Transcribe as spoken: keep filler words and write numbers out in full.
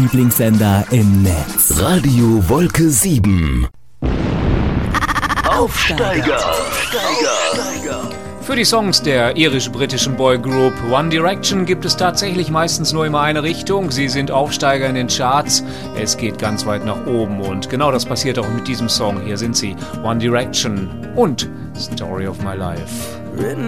Lieblingssender im Netz. Radio Wolke sieben. Aufsteiger. Aufsteiger. Für die Songs der irisch-britischen Boygroup One Direction gibt es tatsächlich meistens nur immer eine Richtung. Sie sind Aufsteiger in den Charts. Es geht ganz weit nach oben und genau das passiert auch mit diesem Song. Hier sind sie, One Direction und Story of My Life.